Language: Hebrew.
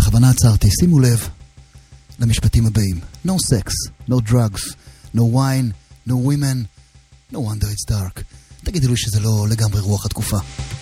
בכוונה עצרתי, שימו לב למשפטים הבאים. No sex, no drugs, no wine, no women, no wonder it's dark. תגידו לי שזה לא לגמרי רוח התקופה.